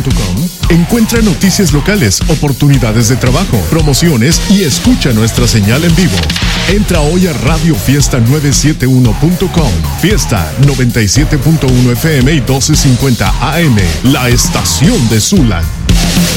encuentra noticias locales, oportunidades de trabajo, promociones y escucha nuestra señal en vivo. Entra hoy a radiofiesta971.com. Fiesta 97.1 FM y 1250 AM, la estación de Zula.